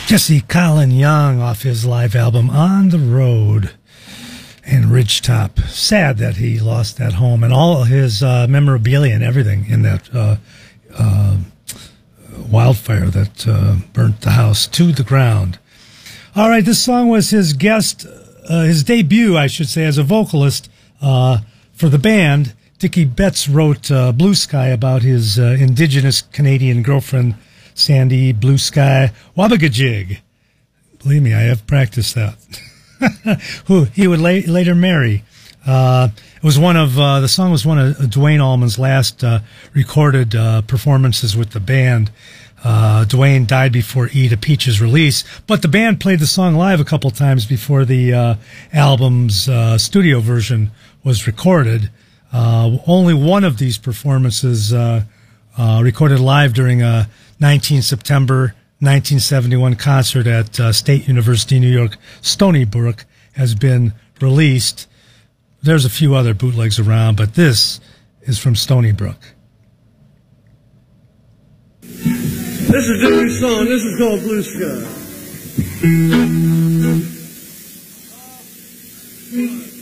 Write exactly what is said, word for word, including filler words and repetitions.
Jesse Colin Young off his live album On the Road and Ridgetop. Sad that he lost that home and all his uh, memorabilia and everything in that uh, uh, wildfire that uh, burnt the house to the ground. All right, this song was his guest, uh, his debut, I should say, as a vocalist uh, for the band. Dickie Betts wrote uh, Blue Sky about his uh, indigenous Canadian girlfriend, Sandy Blue Sky Wabagajig. Believe me, I have practiced that. Who he would la later marry. Uh, it was one of uh, the song was one of Duane Allman's last uh, recorded uh, performances with the band. Uh, Duane died before Eat a Peach's release, but the band played the song live a couple times before the uh, album's uh, studio version was recorded. Uh, only one of these performances uh, uh, recorded live during a nineteenth September nineteen seventy-one concert at uh, State University, New York, Stony Brook, has been released. There's a few other bootlegs around, but this is from Stony Brook. This is a new song. This is called Blue Sky.